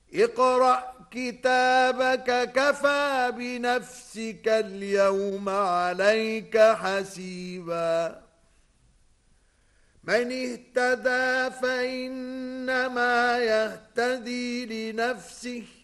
اقرأ كتابك كفى بنفسك اليوم عليك حسيبا من اهتدى فإنما يهتدي لنفسه